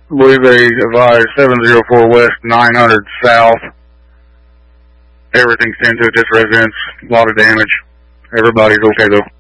I believe they advised 704 west, 900 south. Everything's 10 to just residents. A lot of damage. Everybody's okay though.